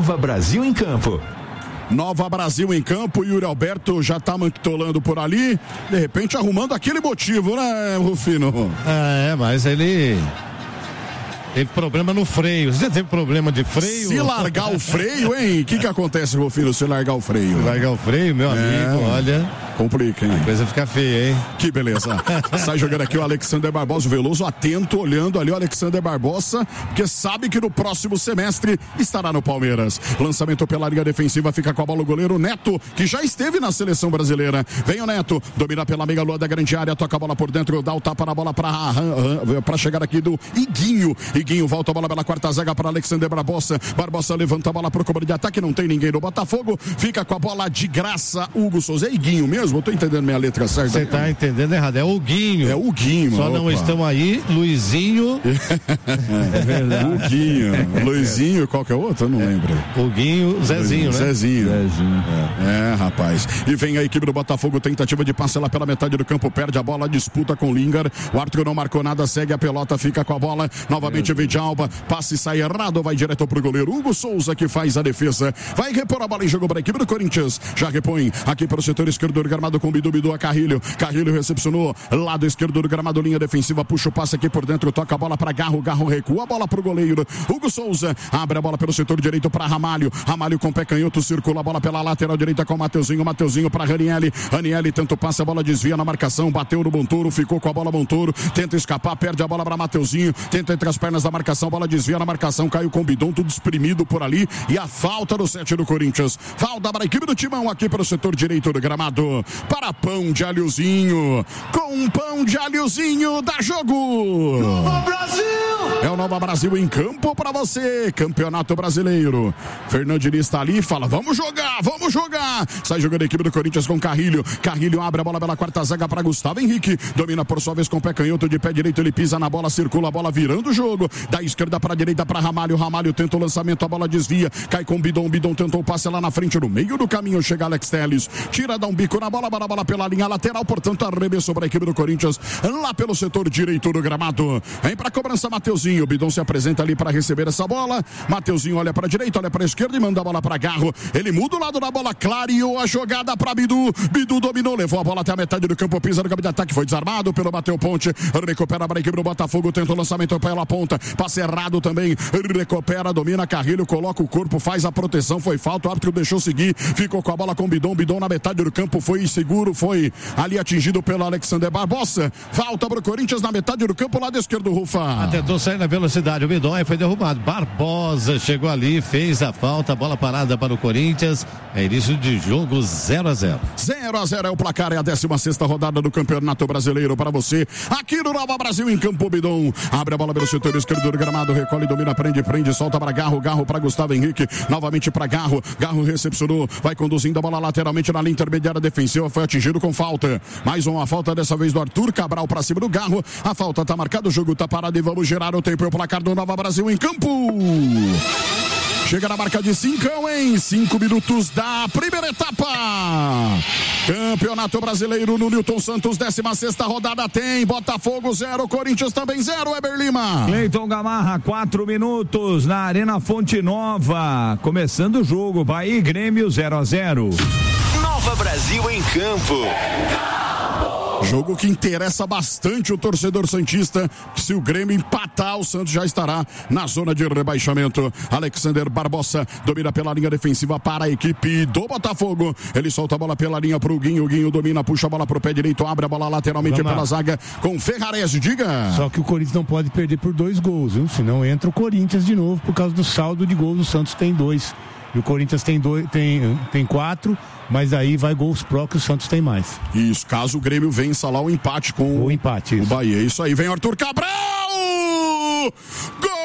Nova Brasil em Campo. Nova Brasil em Campo, Yuri Alberto já tá manquitolando por ali, de repente arrumando aquele motivo, né, Rufino? Mas ele teve problema no freio. Você já teve problema de freio? Se largar o freio, hein? O que acontece, Rufino, se largar o freio? Largar o freio, meu amigo, olha... Complica, hein? A coisa fica feia, hein? Que beleza. Sai jogando aqui o Alexander Barbosa, o Veloso atento, olhando ali o Alexander Barbosa, porque sabe que no próximo semestre estará no Palmeiras. Lançamento pela linha defensiva, fica com a bola o goleiro Neto, que já esteve na seleção brasileira. Vem o Neto, domina pela meia lua da grande área, toca a bola por dentro, dá o tapa na bola para chegar aqui do Iguinho. Iguinho volta a bola pela quarta zaga para Alexander Barbosa. Barbosa levanta a bola pro cobro de ataque, não tem ninguém no Botafogo. Fica com a bola de graça, Hugo Souza. É Iguinho mesmo? Eu tô entendendo minha letra certa. Você tá entendendo errado, é o Guinho. É o Guinho. Só não estão aí Luizinho. É verdade. O Guinho. Luizinho, qual que é o outro? Eu não lembro. O Guinho, Zezinho, né? Zezinho. Rapaz. E vem a equipe do Botafogo, tentativa de passe lá pela metade do campo, perde a bola, disputa com o Lingard. O árbitro não marcou nada, segue a pelota, fica com a bola. Novamente Vidalba, passe sai errado, vai direto pro goleiro Hugo Souza, que faz a defesa. Vai repor a bola em jogo para a equipe do Corinthians. Já repõe aqui para o setor esquerdo do gramado com Bidu a Carrilho recepcionou, lado esquerdo do gramado, linha defensiva, puxa o passe aqui por dentro, toca a bola para Garro recua a bola pro goleiro Hugo Souza, abre a bola pelo setor direito para Ramalho com pé canhoto, circula a bola pela lateral direita com o Mateuzinho para Ranieri tenta o passe, a bola desvia na marcação, bateu no Montoro, ficou com a bola Montoro, tenta escapar, perde a bola para Mateuzinho, tenta entre as pernas da marcação, bola desvia na marcação, caiu com o Bidon, tudo espremido por ali, e a falta do 7 do Corinthians, falta para a equipe do Timão aqui pelo setor direito do gramado. Para pão de alhozinho, com um pão de alhozinho, dá jogo! Nova Brasil! É o Nova Brasil em campo para você, Campeonato Brasileiro. Fernandinho está ali, fala, vamos jogar! Sai jogando a equipe do Corinthians com Carrilho abre a bola pela quarta zaga para Gustavo Henrique, domina por sua vez com o pé canhoto, de pé direito ele pisa na bola, circula a bola virando o jogo, da esquerda para a direita para Ramalho tenta o lançamento, a bola desvia, cai com o Bidon tentou o passe lá na frente, no meio do caminho chega Alex Telles, tira, dá um bico na bola pela linha lateral, portanto arremessou para a equipe do Corinthians lá pelo setor direito do gramado. Vem para a cobrança Mateuzinho, o Bidon se apresenta ali para receber essa bola, Mateuzinho olha para a direita, olha para a esquerda e manda a bola para Garro, ele muda o lado da bola, clareou a jogada para Bidu dominou, levou a bola até a metade do campo, pisa no campo de ataque, foi desarmado pelo Mateu Ponte, recupera para a equipe do Botafogo, tenta o lançamento pela ponta, passe errado também, recupera, domina Carrilho, coloca o corpo, faz a proteção, foi falta, o árbitro deixou seguir, ficou com a bola com o Bidon na metade do campo, foi seguro, foi ali atingido pelo Alexander Barbosa, falta para o Corinthians na metade do campo, lado esquerdo, Rufa. Tentou sair na velocidade, o Bidon foi derrubado, Barbosa chegou ali, fez a falta, bola parada para o Corinthians, é início de jogo 0-0. 0-0 é o placar, é a 16ª rodada do Campeonato Brasileiro para você, aqui no Nova Brasil em campo, Bidon, abre a bola pelo setor esquerdo do gramado, recolhe, domina, prende, solta para Garro para Gustavo Henrique, novamente para Garro recepcionou, vai conduzindo a bola lateralmente na linha intermediária defensiva, foi atingido com falta, mais uma falta dessa vez do Arthur Cabral para cima do Garro, a falta tá marcada, o jogo tá parado e vamos gerar o tempo, é o placar do Nova Brasil em campo. Chega na marca de 5, hein? 5 minutos da primeira etapa. Campeonato Brasileiro no Newton Santos, 16ª rodada tem Botafogo 0, Corinthians também 0, Weber Lima. Cleiton Gamarra, 4 minutos na Arena Fonte Nova. Começando o jogo, Bahia e Grêmio 0-0. Nova Brasil em campo. Jogo que interessa bastante o torcedor santista, que se o Grêmio empatar, o Santos já estará na zona de rebaixamento. Alexander Barbosa domina pela linha defensiva para a equipe do Botafogo. Ele solta a bola pela linha para o Guinho. O Guinho domina, puxa a bola para o pé direito, abre a bola lateralmente pela zaga com Ferrarese. Diga. Só que o Corinthians não pode perder por 2 gols, viu? Senão entra o Corinthians de novo por causa do saldo de gols. O Santos tem 2. E o Corinthians tem 4, mas aí vai gols pró que o Santos tem mais. Isso, caso o Grêmio vença lá o empate com o empate, o Bahia. Isso aí, vem Arthur Cabral! Gol!